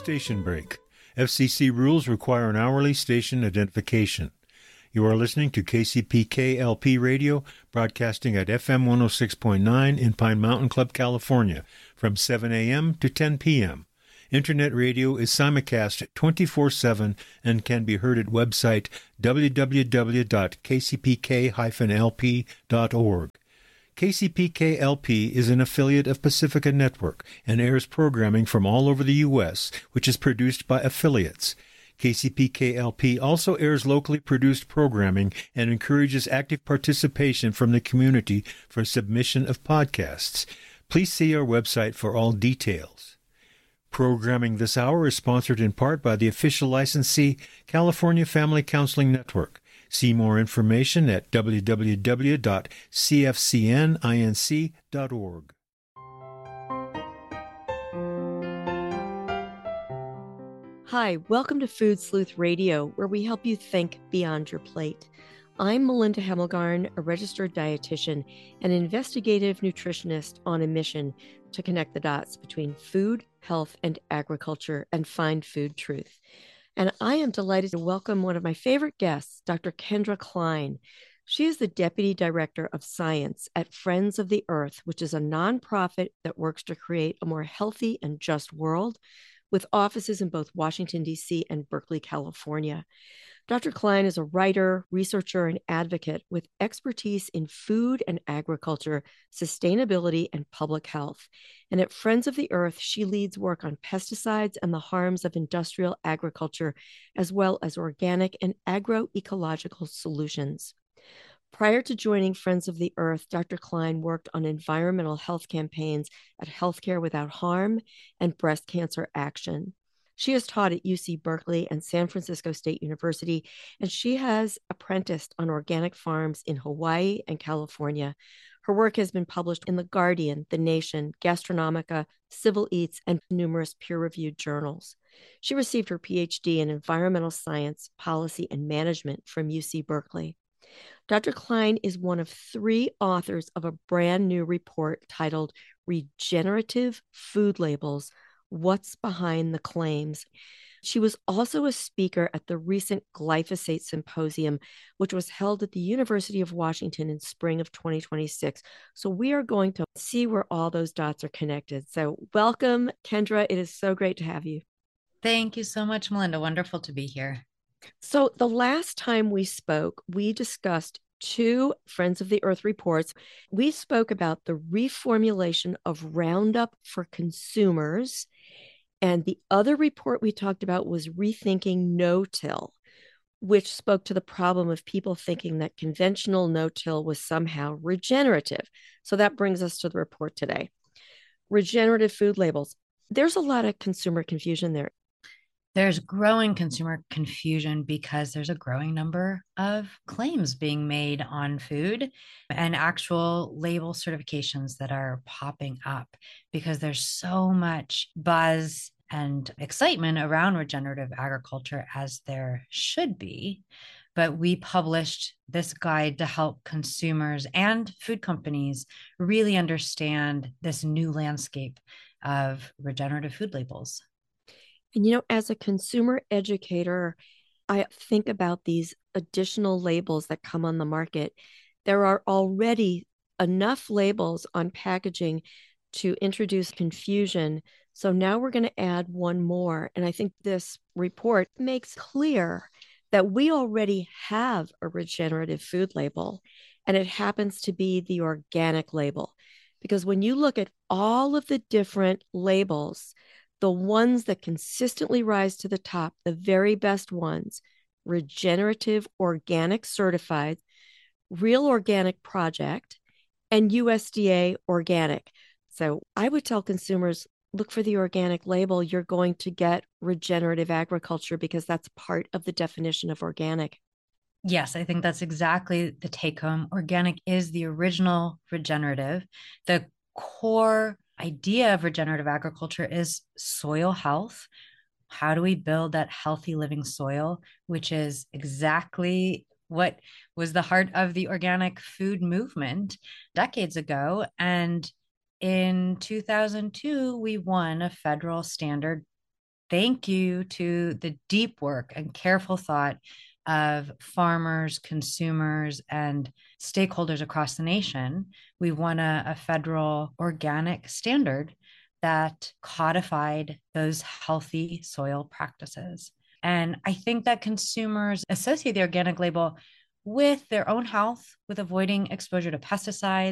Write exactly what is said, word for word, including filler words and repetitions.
Station break. F C C rules require an hourly station identification. You are listening to K C P K L P Radio, broadcasting at F M one oh six point nine in Pine Mountain Club, California, from seven a.m. to ten p.m. Internet radio is simulcast twenty-four seven and can be heard at website w w w dot k c p k dash l p dot org. K C P K L P is an affiliate of Pacifica Network and airs programming from all over the U S, which is produced by affiliates. K C P K L P also airs locally produced programming and encourages active participation from the community for submission of podcasts. Please see our website for all details. Programming this hour is sponsored in part by the official licensee, California Family Counseling Network. See more information at w w w dot c f c n inc dot org. Hi, welcome to Food Sleuth Radio, where we help you think beyond your plate. I'm Melinda Hemmelgarn, a registered dietitian and investigative nutritionist on a mission to connect the dots between food, health, and agriculture and find food truth. And I am delighted to welcome one of my favorite guests, Doctor Kendra Klein. She is the Deputy Director of Science at Friends of the Earth, which is a nonprofit that works to create a more healthy and just world, with offices in both Washington, D C and Berkeley, California. Doctor Klein is a writer, researcher, and advocate with expertise in food and agriculture, sustainability, and public health. And at Friends of the Earth, she leads work on pesticides and the harms of industrial agriculture, as well as organic and agroecological solutions. Prior to joining Friends of the Earth, Doctor Klein worked on environmental health campaigns at Healthcare Without Harm and Breast Cancer Action. She has taught at U C Berkeley and San Francisco State University, and she has apprenticed on organic farms in Hawaii and California. Her work has been published in The Guardian, The Nation, Gastronomica, Civil Eats, and numerous peer-reviewed journals. She received her P H D in environmental science, policy, and management from U C Berkeley. Doctor Klein is one of three authors of a brand new report titled Regenerative Food Labels: What's Behind the Claims? She was also a speaker at the recent Glyphosate Symposium, which was held at the University of Washington in spring of twenty twenty-six. So we are going to see where all those dots are connected. So welcome, Kendra. It is so great to have you. Thank you so much, Melinda. Wonderful to be here. So the last time we spoke, we discussed two Friends of the Earth reports. We spoke about the reformulation of Roundup for consumers. And the other report we talked about was Rethinking No-Till, which spoke to the problem of people thinking that conventional no-till was somehow regenerative. So that brings us to the report today. Regenerative food labels. There's a lot of consumer confusion there. There's growing consumer confusion because there's a growing number of claims being made on food and actual label certifications that are popping up because there's so much buzz and excitement around regenerative agriculture, as there should be. But we published this guide to help consumers and food companies really understand this new landscape of regenerative food labels. And, you know, as a consumer educator, I think about these additional labels that come on the market. There are already enough labels on packaging to introduce confusion. So now we're going to add one more. And I think this report makes clear that we already have a regenerative food label, and it happens to be the organic label. Because when you look at all of the different labels, the ones that consistently rise to the top, the very best ones, Regenerative Organic Certified, Real Organic Project, and U S D A Organic. So I would tell consumers, look for the organic label. You're going to get regenerative agriculture because that's part of the definition of organic. Yes, I think that's exactly the take home. Organic is the original regenerative. The core idea of regenerative agriculture is soil health. How do we build that healthy living soil, which is exactly what was the heart of the organic food movement decades ago. And in two thousand two, we won a federal standard thank you to the deep work and careful thought of farmers, consumers, and stakeholders across the nation, we won a, a federal organic standard that codified those healthy soil practices. And I think that consumers associate the organic label with their own health, with avoiding exposure to pesticides